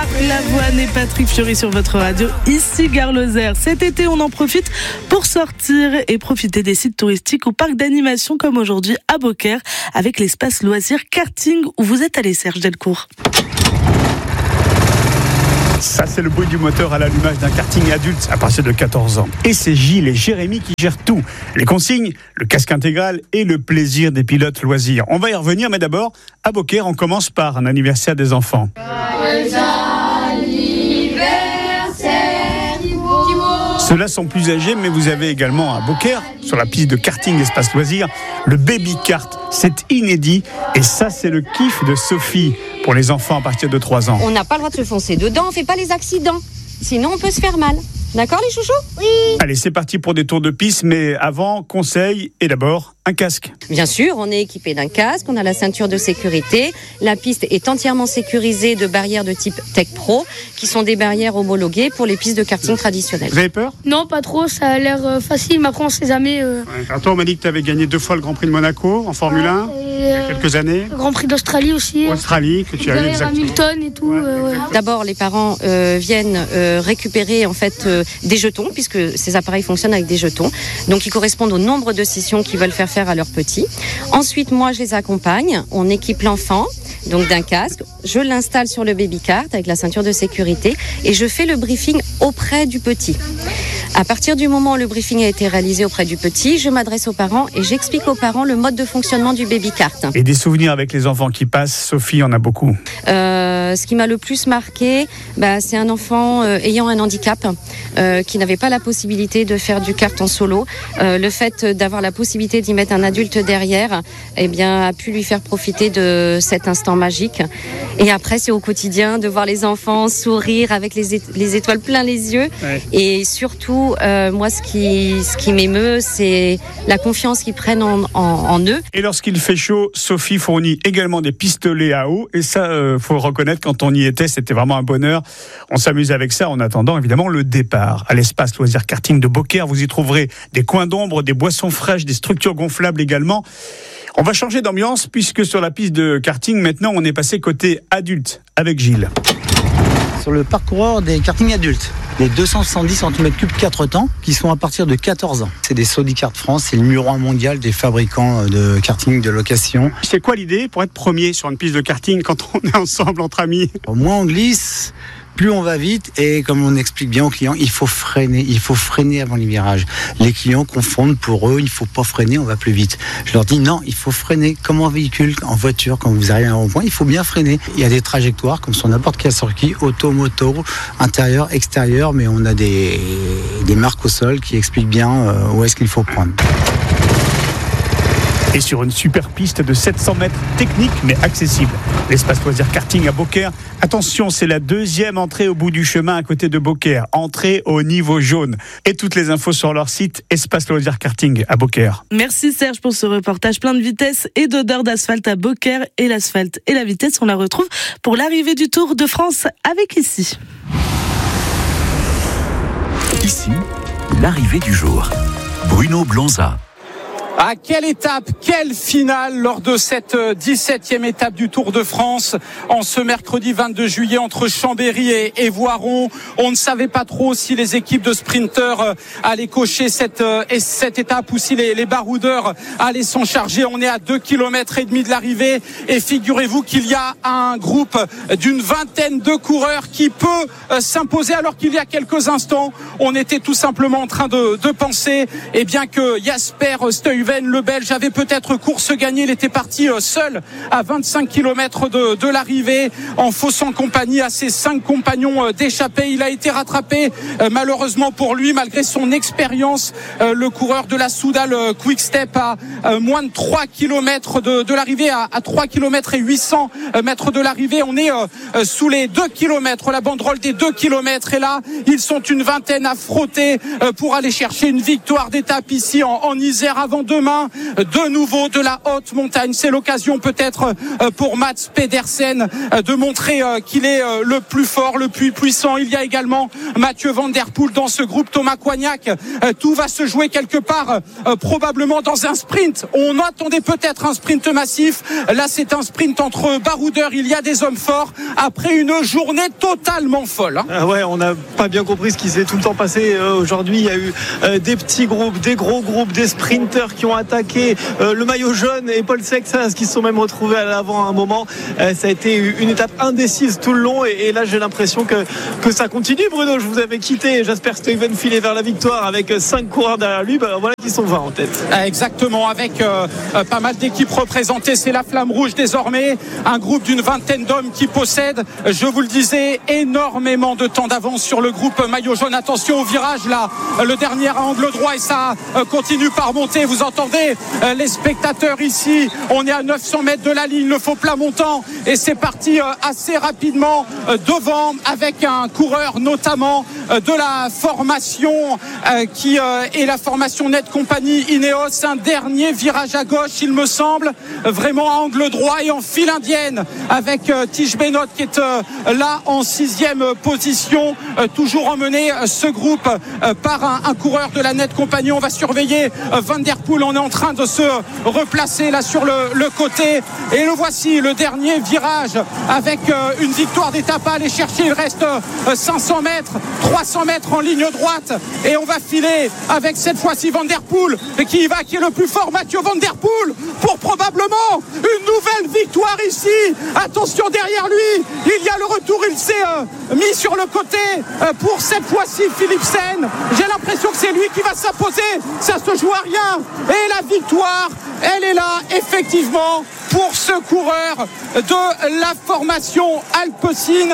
Lavoine et Patrick Fiori sur votre radio, ici Gare Lozère. Cet été, on en profite pour sortir et profiter des sites touristiques ou parcs d'animation comme aujourd'hui à Beaucaire avec l'espace loisirs karting où vous êtes allé, Serge Delcourt. Ça, c'est le bruit du moteur à l'allumage d'un karting adulte à partir de 14 ans. Et c'est Gilles et Jérémy qui gèrent tout. Les consignes, le casque intégral et le plaisir des pilotes loisirs. On va y revenir, mais d'abord, à Beaucaire, on commence par un anniversaire des enfants. Ceux-là sont plus âgés, mais vous avez également à Beaucaire, sur la piste de karting espace loisirs, le baby kart. C'est inédit et ça, c'est le kiff de Sophie pour les enfants à partir de 3 ans. On n'a pas le droit de se foncer dedans, on ne fait pas les accidents. Sinon, on peut se faire mal. D'accord, les chouchous ? Oui. Allez, c'est parti pour des tours de piste, mais avant, conseil et d'abord, un casque. Bien sûr, on est équipé d'un casque, on a la ceinture de sécurité. La piste est entièrement sécurisée de barrières de type Tech Pro, qui sont des barrières homologuées pour les pistes de karting traditionnelles. Vous avez peur ? Non, pas trop, ça a l'air facile, mais après on sait jamais. Alors toi, on m'a dit que tu avais gagné 2 fois le Grand Prix de Monaco en Formule 1, il y a quelques années. Le Grand Prix d'Australie aussi. Australie, que tu as eu exactement. Hamilton et tout. Ouais. D'abord, les parents viennent récupérer en fait des jetons, puisque ces appareils fonctionnent avec des jetons. Donc, ils correspondent au nombre de sessions qu'ils veulent faire à leurs petits. Ensuite, moi, je les accompagne. On équipe l'enfant, donc d'un casque. Je l'installe sur le baby kart avec la ceinture de sécurité et je fais le briefing auprès du petit. À partir du moment où le briefing a été réalisé auprès du petit, je m'adresse aux parents et j'explique aux parents le mode de fonctionnement du baby kart. Et des souvenirs avec les enfants qui passent, Sophie en a beaucoup. Ce qui m'a le plus marqué, c'est un enfant ayant un handicap qui n'avait pas la possibilité de faire du kart en solo. Le fait d'avoir la possibilité d'y mettre un adulte derrière, a pu lui faire profiter de cet instant magique. Et après, c'est au quotidien de voir les enfants sourire avec les étoiles plein les yeux. Ouais. Et surtout, moi, ce qui m'émeut, c'est la confiance qu'ils prennent en eux. Et lorsqu'il fait chaud, Sophie fournit également des pistolets à eau. Et ça, faut reconnaître, quand on y était, c'était vraiment un bonheur. On s'amuse avec ça en attendant, évidemment, le départ. À l'espace loisirs karting de Beaucaire, vous y trouverez des coins d'ombre, des boissons fraîches, des structures gonflables également. On va changer d'ambiance puisque sur la piste de karting, maintenant, on est passé côté adulte avec Gilles. Sur le parcoureur des kartings adultes, les 270 cm3 4 temps qui sont à partir de 14 ans. C'est des Sodicart France, c'est le numéro 1 mondial des fabricants de karting de location. C'est quoi l'idée pour être premier sur une piste de karting quand on est ensemble entre amis ? Moins on glisse, plus on va vite et comme on explique bien aux clients, il faut freiner avant les virages. Les clients confondent, pour eux, il faut pas freiner, on va plus vite. Je leur dis non, il faut freiner comme en véhicule, en voiture, quand vous arrivez à un rond-point, il faut bien freiner. Il y a des trajectoires comme sur n'importe quel circuit, auto, moto, intérieur, extérieur, mais on a des marques au sol qui expliquent bien où est-ce qu'il faut prendre. Et sur une super piste de 700 mètres, technique mais accessible. L'espace loisirs karting à Beaucaire. Attention, c'est la 2e entrée au bout du chemin à côté de Beaucaire. Entrée au niveau jaune. Et toutes les infos sur leur site, Espace loisirs karting à Beaucaire. Merci Serge pour ce reportage plein de vitesse et d'odeur d'asphalte à Beaucaire. Et l'asphalte et la vitesse, on la retrouve pour l'arrivée du Tour de France avec ici. Ici, l'arrivée du jour. Bruno Blonza. Ah, quelle étape, quelle finale lors de cette 17e étape du Tour de France en ce mercredi 22 juillet entre Chambéry et Voiron. On ne savait pas trop si les équipes de sprinteurs allaient cocher cette étape ou si les baroudeurs allaient s'en charger. On est à 2,5 km de l'arrivée et figurez-vous qu'il y a un groupe d'une vingtaine de coureurs qui peut s'imposer alors qu'il y a quelques instants, on était tout simplement en train de penser que Jasper Stuyven, le Belge, avait peut-être course gagnée. Il était parti seul à 25 km de l'arrivée en faussant compagnie à ses 5 compagnons d'échappée. Il a été rattrapé malheureusement pour lui malgré son expérience. Le coureur de la Soudal Quick Step à moins de 3 km de l'arrivée, à 3 km et 800 mètres de l'arrivée. On est sous les 2 km, la banderole des 2 km, et là ils sont une vingtaine à frotter pour aller chercher une victoire d'étape ici en Isère avant lendemain de nouveau de la haute montagne. C'est l'occasion peut-être pour Mats Pedersen de montrer qu'il est le plus fort, le plus puissant. Il y a également Mathieu Van Der Poel dans ce groupe, Thomas Coignac. Tout va se jouer quelque part probablement dans un sprint. On attendait peut-être un sprint massif. Là, c'est un sprint entre baroudeurs. Il y a des hommes forts après une journée totalement folle. Ah ouais, on n'a pas bien compris ce qui s'est tout le temps passé aujourd'hui. Il y a eu des petits groupes, des gros groupes, des sprinters qui ont attaqué le maillot jaune et Paul Sexas qui se sont même retrouvés à l'avant à un moment. Ça a été une étape indécise tout le long et là j'ai l'impression que ça continue. Bruno, je vous avais quitté, Jasper Stuyven filait vers la victoire avec 5 coureurs derrière lui, voilà qui sont 20 en tête. Exactement, avec pas mal d'équipes représentées. C'est la Flamme Rouge désormais, un groupe d'une vingtaine d'hommes qui possède, je vous le disais, énormément de temps d'avance sur le groupe maillot jaune. Attention au virage là, le dernier à angle droit et ça continue par monter. Vous entendez les spectateurs ici, on est à 900 mètres de la ligne, le faux plat montant et c'est parti assez rapidement devant avec un coureur notamment de la formation qui est la formation Net Company Ineos. Un dernier virage à gauche il me semble, vraiment à angle droit et en file indienne avec Tige Benoît qui est là en 6e position, toujours emmené ce groupe par un coureur de la Net Company. On va surveiller Van Der Poel, on est en train de se replacer là sur le côté et le voici, le dernier virage avec une victoire d'étape à aller chercher. Il reste 500 mètres, 300 mètres en ligne droite et on va filer avec cette fois-ci Van Der Poel qui est le plus fort, Mathieu Van Der Poel, pour probablement une nouvelle victoire ici. Attention derrière lui, il y a le retour, il s'est mis sur le côté pour cette fois-ci Philipsen. J'ai l'impression que c'est lui qui va s'imposer, ça se joue à rien et la victoire elle est là effectivement pour ce coureur de la formation Alpecin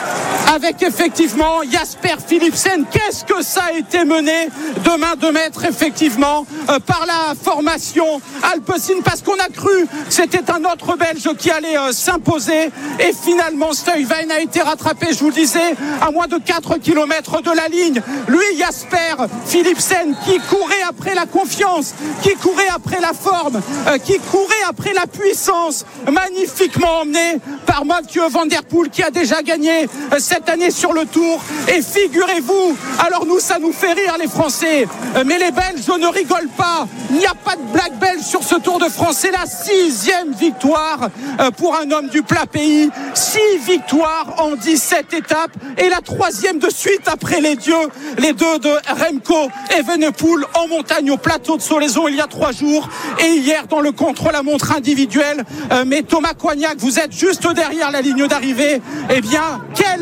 avec effectivement Jasper Philipsen. Qu'est-ce que ça a été mené de main de maître effectivement par la formation Alpecin, parce qu'on a cru que c'était un autre Belge qui allait s'imposer et finalement Stuyven a été rattrapé, je vous le disais, à moins de 4 km de la ligne. Lui, Jasper Philipsen, qui courait après la confiance, qui courait après la forme, qui courait après la puissance, magnifiquement emmené par Mathieu Van Der Poel qui a déjà gagné cette année sur le Tour. Et figurez-vous, alors nous ça nous fait rire les Français, mais les Belges ne rigolent pas, il n'y a pas de blague belge sur ce Tour de France. C'est la 6e victoire pour un homme du plat pays, 6 victoires en 17 étapes et la 3e de suite après les deux de Remco Evenepoel en montagne au plateau de Solaizon il y a 3 jours et hier dans le contre-la-montre individuel. Mais Thomas Coignac, vous êtes juste derrière la ligne d'arrivée. Eh bien,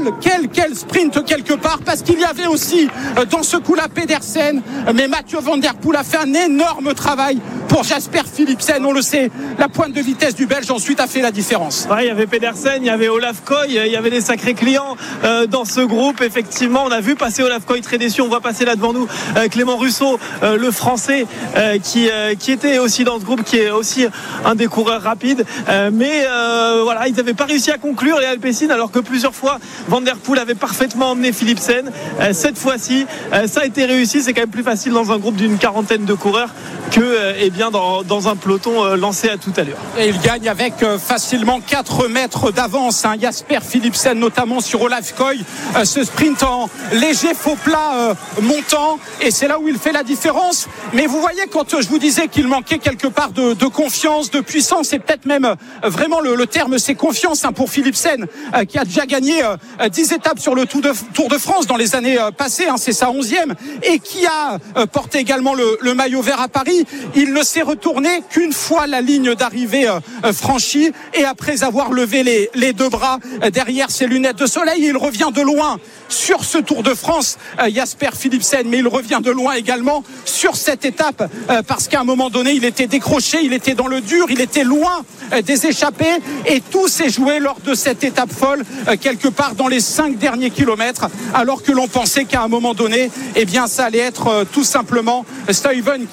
quel sprint quelque part, parce qu'il y avait aussi dans ce coup-là Pedersen, mais Mathieu Van Der Poel a fait un énorme travail pour Jasper Philipsen. On le sait, la pointe de vitesse du Belge ensuite a fait la différence. Ouais, il y avait Pedersen, il y avait Olaf Koy, il y avait des sacrés clients dans ce groupe. Effectivement, on a vu passer Olaf Koy très déçu. On voit passer là devant nous Clément Russo, le Français, qui était aussi dans ce groupe, qui est aussi un des coureurs rapides. Mais voilà, ils n'avaient pas réussi à conclure les Alpecin, alors que plusieurs fois Van Der Poel avait parfaitement emmené Philipsen. Cette fois-ci, ça a été réussi. C'est quand même plus facile dans un groupe d'une quarantaine de coureurs que bien dans un peloton lancé à toute allure. Et il gagne avec facilement 4 mètres d'avance, Jasper Philipsen, notamment sur Olaf Koy, ce sprint en léger faux plat montant, et c'est là où il fait la différence. Mais vous voyez, quand je vous disais qu'il manquait quelque part de confiance, de puissance, et peut-être même vraiment le terme c'est confiance pour Philipsen, qui a déjà gagné 10 étapes sur le Tour de France dans les années passées, c'est sa 11e, et qui a porté également le maillot vert à Paris. Il ne s'est retourné qu'une fois la ligne d'arrivée franchie, et après avoir levé les deux bras derrière ses lunettes de soleil, il revient de loin sur ce Tour de France, Jasper Philipsen, mais il revient de loin également sur cette étape, parce qu'à un moment donné il était décroché, il était dans le dur, il était loin des échappées, et tout s'est joué lors de cette étape folle, quelque part dans les 5 derniers kilomètres, alors que l'on pensait qu'à un moment donné, eh bien ça allait être tout simplement Stuyven qui allait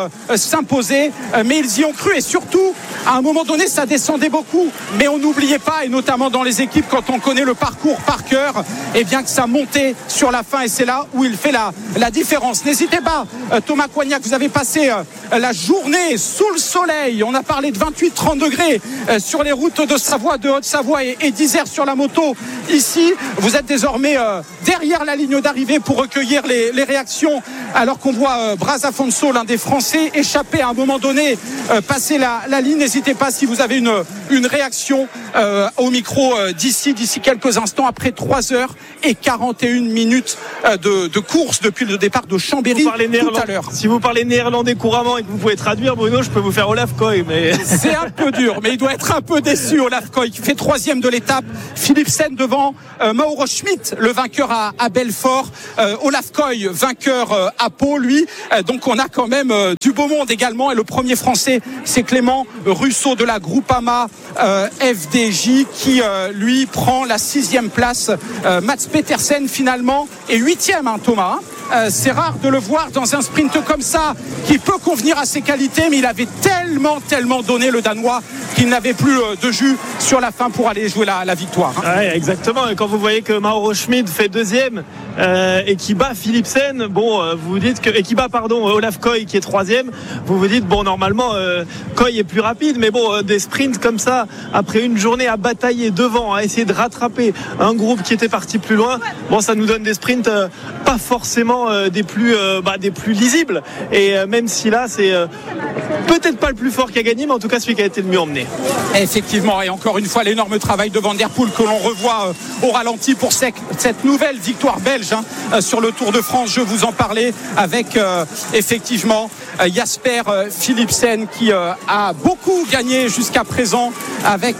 s'imposer, mais ils y ont cru et surtout, à un moment donné, ça descendait beaucoup, mais on n'oubliait pas, et notamment dans les équipes, quand on connaît le parcours par cœur, eh bien que ça montait sur la fin et c'est là où il fait la différence. N'hésitez pas, Thomas Coignac, vous avez passé la journée sous le soleil, on a parlé de 28-30 degrés sur les routes de Savoie, de Haute-Savoie et d'Isère sur la moto. Ici, vous êtes désormais derrière la ligne d'arrivée pour recueillir les réactions, alors qu'on voit Braz Afonso, l'un des Français, échapper à un moment donné, passer la ligne. N'hésitez pas si vous avez une réaction au micro d'ici quelques instants, après 3h41 minutes de course depuis le départ de Chambéry tout à l'heure. Si vous parlez néerlandais couramment et que vous pouvez traduire, Bruno, je peux vous faire Olaf Koy, mais c'est un peu dur, mais il doit être un peu déçu, Olaf Koy, qui fait 3e de l'étape. Philipsen devant Mauro Schmidt, le vainqueur à Belfort. Olaf Koy, vainqueur à Pau, lui. Donc on a quand même du beau monde également. Et le premier Français, c'est Clément Russo de la Groupama FDJ qui lui prend la 6e place. Mats Petersen finalement est 8e, Thomas. C'est rare de le voir dans un sprint comme ça qui peut convenir à ses qualités, mais il avait tellement donné, le Danois, qu'il n'avait plus de jus sur la fin pour aller jouer la victoire. Ouais, exactement. Et quand vous voyez que Mauro Schmidt fait 2e et qui bat Philipsen, vous vous dites que, et qui bat Olaf Koy qui est 3e, vous vous dites normalement Koy est plus rapide, mais des sprints comme ça après une journée à batailler devant, à essayer de rattraper un groupe qui était parti plus loin, ça nous donne des sprints pas forcément des plus lisibles, et même si là c'est peut-être pas le plus fort qui a gagné, mais en tout cas celui qui a été le mieux emmené. Effectivement, et encore une fois l'énorme travail de Van Der Poel que l'on revoit au ralenti pour cette nouvelle victoire belge sur le Tour de France. Je vous en parlais avec effectivement Jasper Philipsen qui a beaucoup gagné jusqu'à présent avec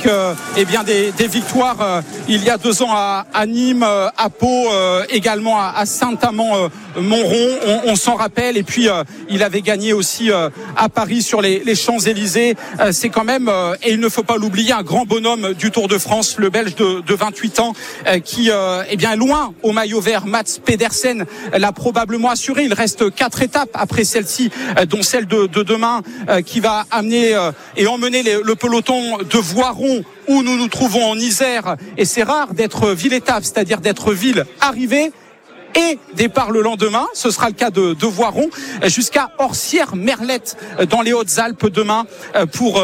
des victoires il y a 2 ans à Nîmes, à Pau, également à Saint-Amand-Montrond, on s'en rappelle, et puis il avait gagné aussi à Paris sur les Champs-Élysées. C'est quand même, et il ne faut pas l'oublier, un grand bonhomme du Tour de France, le Belge de 28 ans qui est loin au maillot vert. Mats Pedersen l'a probablement assuré. Il reste 4 étapes après celle-ci, dont celle de demain, qui va amener et emmener le peloton de Voiron, où nous nous trouvons en Isère. Et c'est rare d'être ville-étape, c'est-à-dire d'être ville arrivée et départ le lendemain. Ce sera le cas de Voiron, jusqu'à Orsières-Merlette dans les Hautes-Alpes demain, pour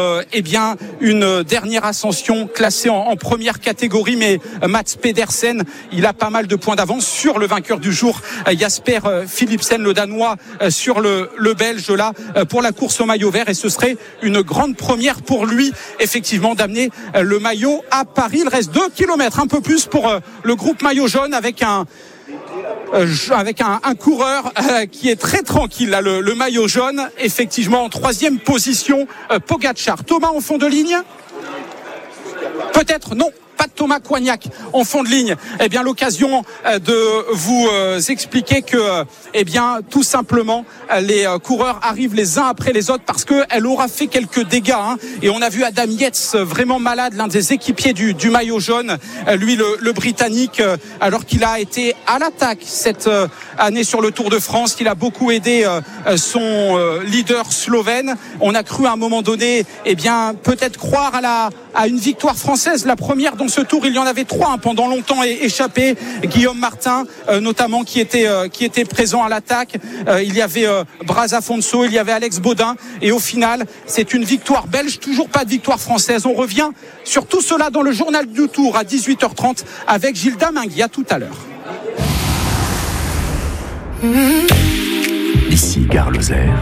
une dernière ascension classée en première catégorie. Mais Mats Pedersen, il a pas mal de points d'avance sur le vainqueur du jour, Jasper Philipsen, le Danois, sur le Belge là, pour la course au maillot vert. Et ce serait une grande première pour lui, effectivement, d'amener le maillot à Paris. Il reste 2 kilomètres, un peu plus, pour le groupe maillot jaune, avec un coureur qui est très tranquille là, le maillot jaune, effectivement en 3e position, Pogačar. Thomas en fond de ligne, peut-être non, pas de Thomas Coignac en fond de ligne. L'occasion de vous expliquer que tout simplement les coureurs arrivent les uns après les autres, parce qu'elle aura fait quelques dégâts, et on a vu Adam Yates vraiment malade, l'un des équipiers du maillot jaune, lui le Britannique, alors qu'il a été à l'attaque cette année sur le Tour de France, qu'il a beaucoup aidé son leader slovène. On a cru à un moment donné peut-être croire à une victoire française, la première dans ce tour. Il y en avait 3 pendant longtemps échappés. Guillaume Martin notamment qui était présent à l'attaque. Il y avait Braz Afonso, il y avait Alex Baudin, et au final c'est une victoire belge, toujours pas de victoire française. On revient sur tout cela dans le journal du Tour à 18h30 avec Gilda Mingui. À tout à l'heure. Ici Gare Lozère.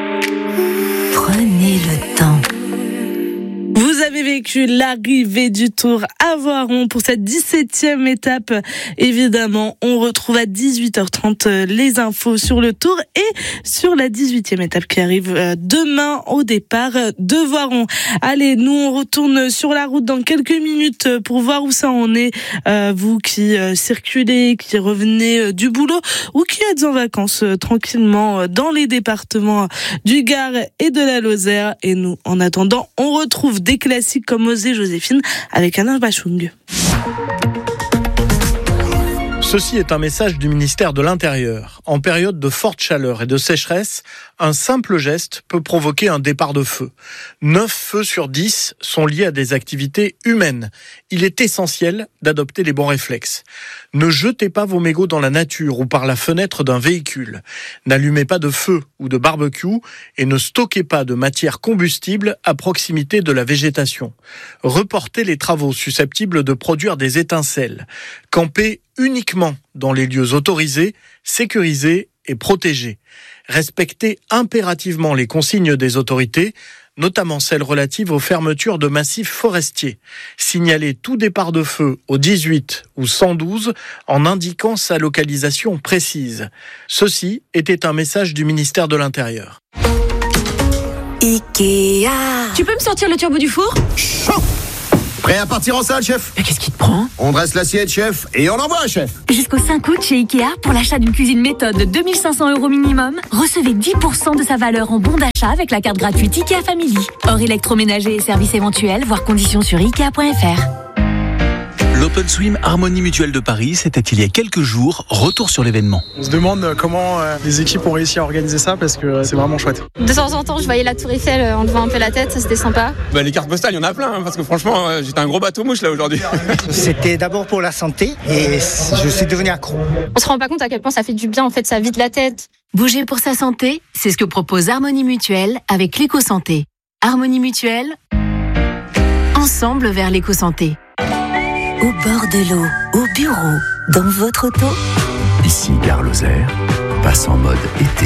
Prenez le temps. Vous avez vécu l'arrivée du Tour à Voiron pour cette 17e étape. Évidemment, on retrouve à 18h30 les infos sur le Tour et sur la 18e étape qui arrive demain au départ de Voiron. Allez, nous on retourne sur la route dans quelques minutes pour voir où ça en est. Vous qui circulez, qui revenez du boulot ou qui êtes en vacances tranquillement dans les départements du Gard et de la Lozère. Et nous, en attendant, on retrouve des classiques comme Osez Joséphine avec Alain Bachung. Ceci est un message du ministère de l'Intérieur. En période de forte chaleur et de sécheresse, un simple geste peut provoquer un départ de feu. 9 feux sur 10 sont liés à des activités humaines. Il est essentiel d'adopter les bons réflexes. Ne jetez pas vos mégots dans la nature ou par la fenêtre d'un véhicule. N'allumez pas de feu ou de barbecue et ne stockez pas de matière combustible à proximité de la végétation. Reportez les travaux susceptibles de produire des étincelles. Campez uniquement dans les lieux autorisés, sécurisés et protégés. Respectez impérativement les consignes des autorités, notamment celles relatives aux fermetures de massifs forestiers. Signalez tout départ de feu au 18 ou 112 en indiquant sa localisation précise. Ceci était un message du ministère de l'Intérieur. Ikea. Tu peux me sortir le turbo du four ? Chaud. Prêt à partir en salle, chef ? Mais qu'est-ce qui te prend ? On dresse l'assiette, chef, et on envoie, chef. Jusqu'au 5 août chez Ikea, pour l'achat d'une cuisine méthode de 2 500 € minimum, recevez 10% de sa valeur en bon d'achat avec la carte gratuite Ikea Family. Hors électroménager et services éventuels, voir conditions sur Ikea.fr. L'Open Swim Harmonie Mutuelle de Paris, c'était il y a quelques jours. Retour sur l'événement. On se demande comment les équipes ont réussi à organiser ça parce que c'est vraiment chouette. De temps en temps, je voyais la Tour Eiffel en levant un peu la tête, ça c'était sympa. Les cartes postales, il y en a plein, parce que franchement, j'étais un gros bateau mouche là aujourd'hui. C'était d'abord pour la santé et je suis devenu accro. On se rend pas compte à quel point ça fait du bien, en fait, ça vide la tête. Bouger pour sa santé, c'est ce que propose Harmonie Mutuelle avec l'éco-santé. Harmonie Mutuelle, ensemble vers l'éco-santé. Au bord de l'eau, au bureau, dans votre auto. Ici, Gare Lozère, passe en mode été.